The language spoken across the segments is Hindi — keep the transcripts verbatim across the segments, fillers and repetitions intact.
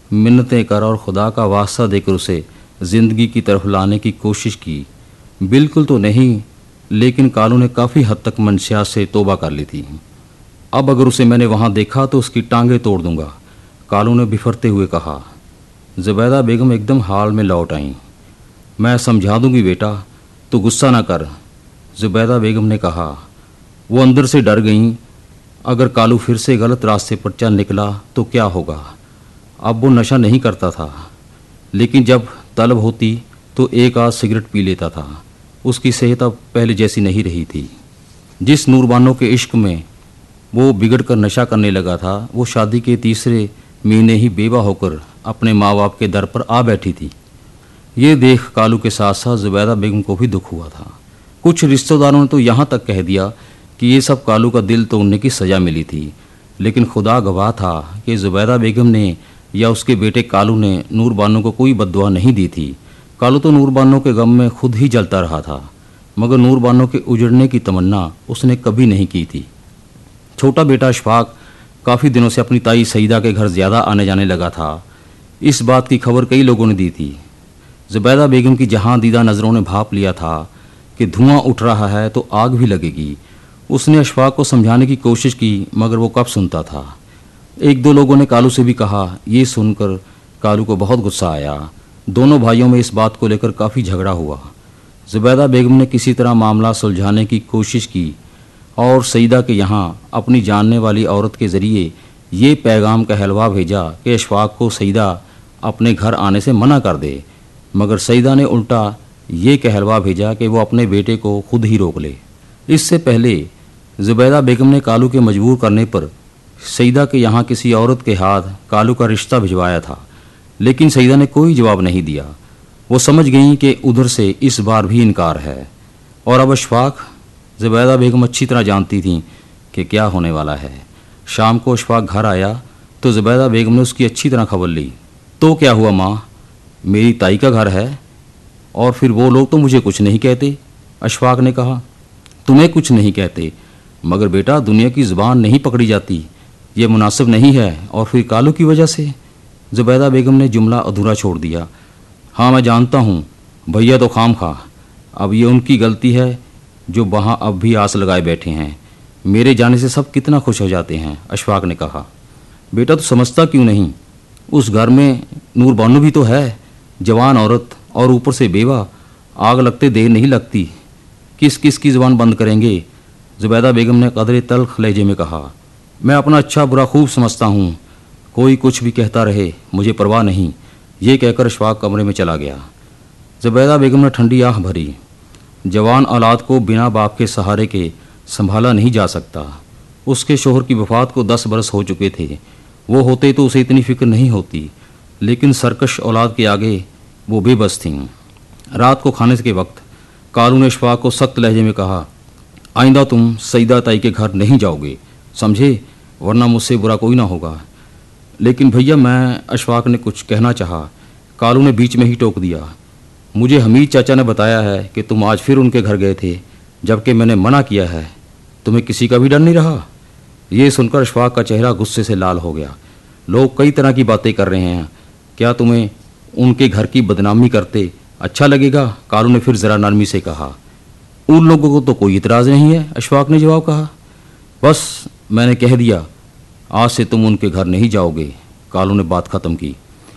मिन्नतें कर और खुदा का वास्ता देकर उसे ज़िंदगी की तरफ लाने की कोशिश की। बिल्कुल तो नहीं, लेकिन कालू ने काफ़ी हद तक मनशियात से तौबा कर ली थी। अब अगर उसे मैंने वहाँ देखा तो उसकी टांगें तोड़ दूंगा, कालू ने बिफरते हुए कहा। ज़ुबैदा बेगम एकदम हाल में लौट आईं। मैं समझा दूंगी बेटा, तो गुस्सा ना कर, ज़ुबैदा बेगम ने कहा। वो अंदर से डर गईं। अगर कालू फिर से गलत रास्ते पर चल निकला तो क्या होगा। अब वो नशा नहीं करता था, लेकिन जब तलब होती तो एक आध सिगरेट पी लेता था। उसकी सेहत अब पहले जैसी नहीं रही थी। जिस नूरबानो के इश्क में वो बिगड़ कर नशा करने लगा था, वो शादी के तीसरे महीने ही बेवा होकर अपने माँ बाप के दर पर आ बैठी थी। ये देख कालू के साथ साथ ज़ुबैदा बेगम को भी दुख हुआ था। कुछ रिश्तेदारों ने तो यहाँ तक कह दिया कि ये सब कालू का दिल तोड़ने की सज़ा मिली थी, लेकिन खुदा गवाह था कि ज़ुबैदा बेगम ने या उसके बेटे कालू ने नूरबानो को कोई बद्दुआ नहीं दी थी। कालू तो नूरबानो के गम में खुद ही जलता रहा था, मगर नूरबानो के उजड़ने की तमन्ना उसने कभी नहीं की थी। छोटा बेटा अशफाक काफ़ी दिनों से अपनी ताई सईदा के घर ज़्यादा आने जाने लगा था। इस बात की खबर कई लोगों ने दी थी। ज़ुबैदा बेगम की जहां दीदा नज़रों ने भाप लिया था कि धुआं उठ रहा है तो आग भी लगेगी। उसने अशफाक को समझाने की कोशिश की, मगर वो कब सुनता था। एक दो लोगों ने कालू से भी कहा। ये सुनकर कालू को बहुत गुस्सा आया। दोनों भाइयों में इस बात को लेकर काफ़ी झगड़ा हुआ। ज़ुबैदा बेगम ने किसी तरह मामला सुलझाने की कोशिश की और सईदा के यहाँ अपनी जानने वाली औरत के ज़रिए ये पैगाम का हलवा भेजा कि अशफाक को सईदा अपने घर आने से मना कर दे, मगर सईदा ने उल्टा ये कहलवा भेजा कि वो अपने बेटे को खुद ही रोक ले। इससे पहले ज़ुबैदा बेगम ने कालू के मजबूर करने पर सईदा के यहाँ किसी औरत के हाथ कालू का रिश्ता भिजवाया था, लेकिन सईदा ने कोई जवाब नहीं दिया। वो समझ गई कि उधर से इस बार भी इनकार है। और अब अशफाक, ज़ुबैदा बेगम अच्छी तरह जानती थीं कि क्या होने वाला है। शाम को अशफाक घर आया तो ज़ुबैदा बेगम ने उसकी अच्छी तरह खबर ली। तो क्या हुआ माँ, मेरी ताई का घर है और फिर वो लोग तो मुझे कुछ नहीं कहते, अशफाक ने कहा। तुम्हें कुछ नहीं कहते, मगर बेटा दुनिया की ज़ुबान नहीं पकड़ी जाती, ये मुनासिब नहीं है। और फिर कालू की वजह से, ज़ुबैदा बेगम ने जुमला अधूरा छोड़ दिया। हाँ मैं जानता हूँ, भैया तो खाम खा, अब ये उनकी गलती है जो वहाँ अब भी आस लगाए बैठे हैं। मेरे जाने से सब कितना खुश हो जाते हैं, अशफाक ने कहा। बेटा तो समझता क्यों नहीं, उस घर में नूरबानो भी तो है, जवान औरत और ऊपर से बेवा, आग लगते देर नहीं लगती। किस किस की ज़ुबान बंद करेंगे, ज़ुबैदा बेगम ने कदरे तल्ख लहजे में कहा। मैं अपना अच्छा बुरा खूब समझता हूँ, कोई कुछ भी कहता रहे, मुझे परवाह नहीं। ये कहकर अशफाक कमरे में चला गया। ज़ुबैदा बेगम ने ठंडी आह भरी। जवान औलाद को बिना बाप के सहारे के संभाला नहीं जा सकता। उसके शोहर की वफ़ात को दस बरस हो चुके थे। वो होते तो उसे इतनी फिक्र नहीं होती, लेकिन सरकश औलाद के आगे वो बेबस थीं। रात को खाने के वक्त कालू ने अशफाक को सख्त लहजे में कहा, आइंदा तुम सईदा ताई के घर नहीं जाओगे, समझे, वरना मुझसे बुरा कोई ना होगा। लेकिन भैया, मैं, अशफाक ने कुछ कहना चाहा। कालू ने बीच में ही टोक दिया। मुझे हमीद चाचा ने बताया है कि तुम आज फिर उनके घर गए थे, जबकि मैंने मना किया है। तुम्हें किसी का भी डर नहीं रहा। ये सुनकर अशफाक का चेहरा गुस्से से लाल हो गया। लोग कई तरह की बातें कर रहे हैं, क्या तुम्हें उनके घर की बदनामी करते अच्छा लगेगा, कालू ने फिर ज़रा नरमी से कहा। उन लोगों को तो कोई इतराज़ नहीं है, अशफाक ने जवाब कहा। बस मैंने कह दिया, आज से तुम उनके घर नहीं जाओगे, कालू ने बात ख़त्म की।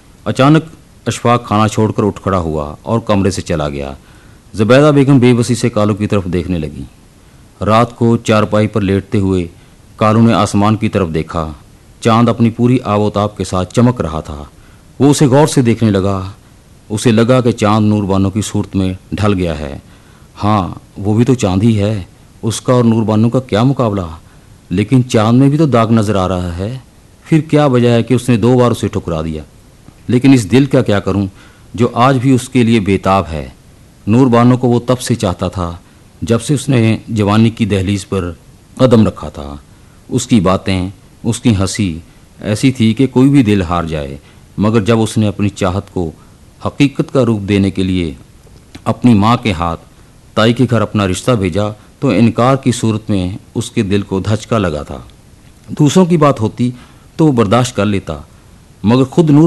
अचानक अशफाक खाना छोड़कर उठ खड़ा हुआ और कमरे से चला गया। ज़ुबैदा बेगम बेबसी से कालू की तरफ देखने लगी। रात को चारपाई पर लेटते हुए कालू ने आसमान की तरफ देखा। चांद अपनी पूरी आबोताब के साथ चमक रहा था। वो उसे गौर से देखने लगा। उसे लगा कि चांद नूरबानो की सूरत में ढल गया है। हाँ, वो भी तो चांद ही है, उसका और नूरबानो का क्या मुकाबला। लेकिन चांद में भी तो दाग नज़र आ रहा है। फिर क्या वजह है कि उसने दो बार उसे ठुकरा दिया। लेकिन इस दिल का क्या करूं जो आज भी उसके लिए बेताब है। नूरबानो को वो तब से चाहता था जब से उसने जवानी की दहलीज पर कदम रखा था। उसकी बातें, उसकी हंसी ऐसी थी कि कोई भी दिल हार जाए। मगर जब उसने अपनी चाहत को हकीकत का रूप देने के लिए अपनी माँ के हाथ ताई के घर अपना रिश्ता भेजा तो इनकार की सूरत में उसके दिल को धचका लगा था। दूसरों की बात होती तो वो बर्दाश्त कर लेता, मगर खुद नूर